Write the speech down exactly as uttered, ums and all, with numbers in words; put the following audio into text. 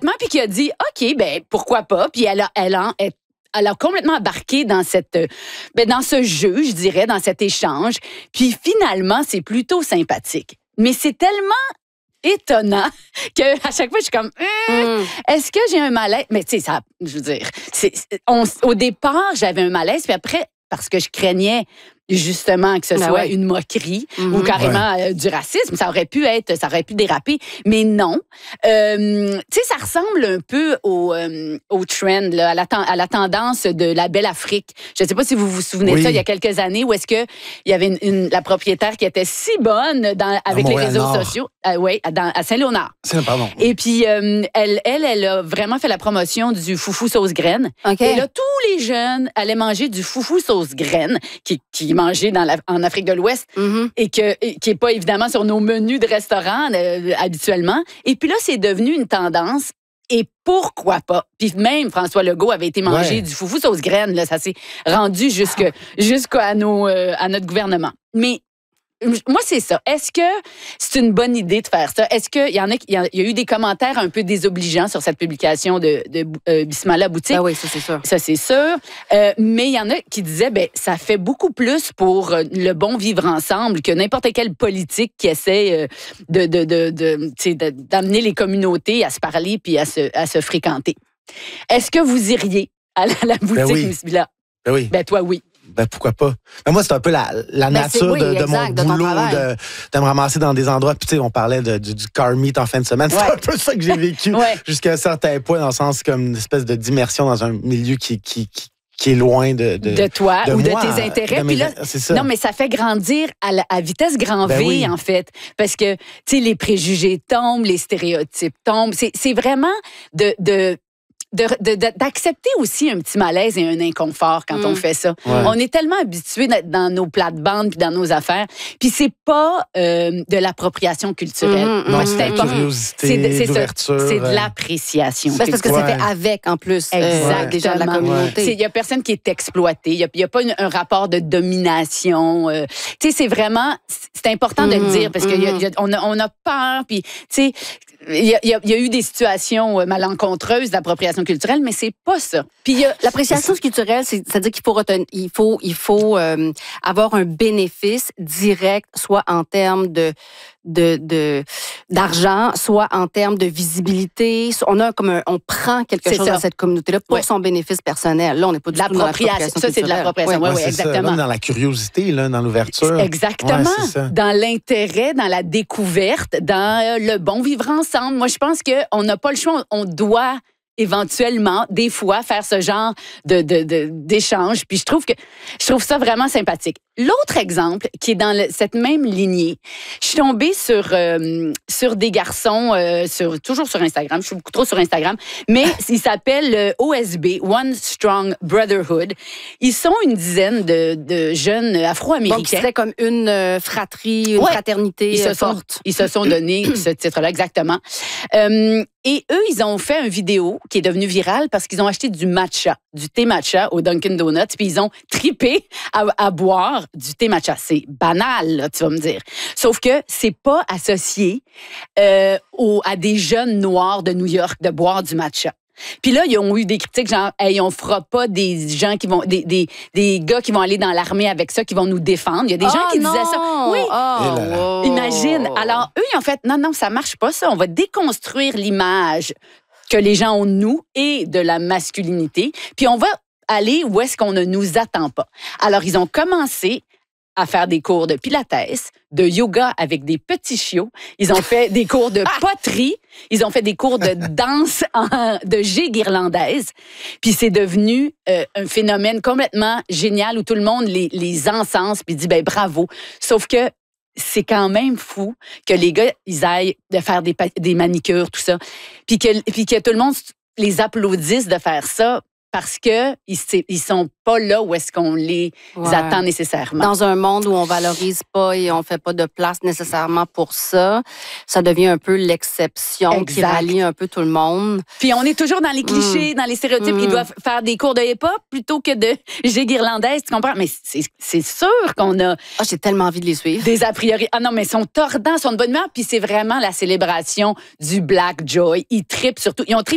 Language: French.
complètement, puis qui a dit, OK, ben pourquoi pas, puis elle a, elle a, elle, elle a complètement embarqué dans cette, ben, dans ce jeu, je dirais, dans cet échange, puis finalement, c'est plutôt sympathique. Mais c'est tellement étonnant que à chaque fois je suis comme hum, mm. est-ce que j'ai un malaise, mais tu sais ça, je veux dire c'est, on, au départ j'avais un malaise, puis après parce que je craignais justement que ce ben soit ouais. une moquerie mm-hmm. ou carrément ouais. euh, du racisme, ça aurait pu être, ça aurait pu déraper, mais non. Euh, tu sais, ça ressemble un peu au, euh, au trend, là, à, la ten- à la tendance de la Belle Afrique. Je ne sais pas si vous vous souvenez oui. de ça, il y a quelques années, où est-ce que il y avait une, une, la propriétaire qui était si bonne dans, avec les réseaux Nord. sociaux, euh, oui, dans, à Saint-Léonard. C'est, pardon. Et puis, euh, elle, elle, elle a vraiment fait la promotion du foufou sauce graine. Okay. Et là, tous les jeunes allaient manger du foufou sauce graine, qui, qui mangé dans la, en Afrique de l'Ouest mm-hmm. et, que, et qui n'est pas évidemment sur nos menus de restaurants euh, habituellement. Et puis là, c'est devenu une tendance. Et pourquoi pas? Puis même François Legault avait été manger ouais. du foufou sauce graine. Là, ça s'est rendu jusque, jusqu'à nos, euh, à notre gouvernement. Mais moi, c'est ça. Est-ce que c'est une bonne idée de faire ça? Est-ce qu'il y en a, il y a, il y a eu des commentaires un peu désobligeants sur cette publication de, de euh, Bismillah Boutique? Ah oui, ça, c'est sûr. Ça, c'est sûr. Euh, mais il y en a qui disaient, ben, ça fait beaucoup plus pour le bon vivre ensemble que n'importe quelle politique qui essaie de, de, de, de, de, d'amener les communautés à se parler puis à se, à se fréquenter. Est-ce que vous iriez à la, la boutique ben oui. Bismillah? Ben oui. Ben toi, oui. Ben pourquoi pas? Ben moi, c'est un peu la, la ben nature oui, de, de exact, mon de boulot, de, de me ramasser dans des endroits. Puis tu sais, on parlait de, du, du car meet en fin de semaine. Ouais. C'est un peu ça que j'ai vécu ouais. jusqu'à un certain point, dans le sens comme une espèce de d'immersion dans un milieu qui, qui, qui, qui est loin de... De, de toi de ou moi, de tes intérêts. De mes, Puis là, c'est ça. Non, mais ça fait grandir à, la, à vitesse grand V, ben oui. en fait. Parce que, tu sais, les préjugés tombent, les stéréotypes tombent. C'est, c'est vraiment de... de De, de, de, d'accepter aussi un petit malaise et un inconfort quand mmh. on fait ça. Ouais. On est tellement habitués dans nos plates-bandes puis dans nos affaires. Puis c'est pas euh, de l'appropriation culturelle. Mmh, non, c'est de la curiosité, c'est de, c'est d'ouverture. Ça, c'est de l'appréciation. Ben, c'est parce que ouais. ça fait avec, en plus, euh, déjà de la communauté. Il n'y a personne qui est exploité. Il n'y a, a pas une, un rapport de domination. Euh, tu sais, c'est vraiment... C'est important mmh, de le dire parce mmh. qu'on a, on a peur. Puis, tu sais... Il y, a, il y a eu des situations malencontreuses d'appropriation culturelle, mais c'est pas ça. Puis il y a, l'appréciation culturelle, c'est, c'est-à-dire qu'il faut retenir, il faut, il faut euh, avoir un bénéfice direct, soit en termes de De, de, d'argent, soit en termes de visibilité. On a comme un, on prend quelque c'est chose ça. Dans cette communauté-là pour ouais. son bénéfice personnel. Là, on n'est pas du tout dans l'appropriation. Ça, c'est de l'appropriation. Oui, ouais, ouais, exactement. Même dans la curiosité, là, dans l'ouverture. Exactement. Ouais, dans l'intérêt, dans la découverte, dans euh, le bon vivre ensemble. Moi, je pense qu'on n'a pas le choix. On doit éventuellement, des fois, faire ce genre de, de, de, d'échange. Puis je trouve que je trouve ça vraiment sympathique. L'autre exemple, qui est dans le, cette même lignée, je suis tombée sur, euh, sur des garçons, euh, sur, toujours sur Instagram, je suis beaucoup trop sur Instagram, mais ils s'appellent euh, O S B, One Strong Brotherhood. Ils sont une dizaine de, de jeunes afro-américains. Donc, c'est comme une euh, fratrie, une ouais. fraternité ils se forte. Sont, ils se sont donné ce titre-là, exactement. Euh, et eux, ils ont fait une vidéo qui est devenue virale parce qu'ils ont acheté du matcha, du thé matcha au Dunkin' Donuts, puis ils ont tripé à, à boire du thé matcha. C'est banal, là, tu vas me dire. Sauf que c'est pas associé euh, au, à des jeunes noirs de New York de boire du matcha. Puis là, ils ont eu des critiques genre, hey, on fera pas des gens qui vont, des, des, des gars qui vont aller dans l'armée avec ça, qui vont nous défendre. Il y a des oh gens qui non! disaient ça. Oui. Oh, imagine. Alors, eux, ils ont fait, non, non, ça marche pas ça. On va déconstruire l'image que les gens ont de nous et de la masculinité. Puis on va aller où est-ce qu'on ne nous attend pas. Alors, ils ont commencé à faire des cours de pilates, de yoga avec des petits chiots. Ils ont fait des cours de poterie. Ils ont fait des cours de danse en, de gigue irlandaise. Puis c'est devenu euh, un phénomène complètement génial où tout le monde les, les encense puis dit, ben bravo. Sauf que c'est quand même fou que les gars, ils aillent de faire des, des manicures, tout ça. Puis que, puis que tout le monde les applaudisse de faire ça parce qu'ils ils sont pas là où est-ce qu'on les ouais. attend nécessairement. Dans un monde où on valorise pas et on fait pas de place nécessairement pour ça, ça devient un peu l'exception exact. Qui rallie un peu tout le monde. Puis on est toujours dans les clichés, mmh. dans les stéréotypes. Mmh. Ils doivent faire des cours de hip-hop plutôt que de gigue irlandaise, tu comprends? Mais c'est, c'est sûr qu'on a... Ah, j'ai tellement envie de les suivre. Des a priori. Ah non, mais ils sont tordants, ils sont de bonne humeur. Puis c'est vraiment la célébration du Black Joy. Ils trippent surtout. Ils ont trippé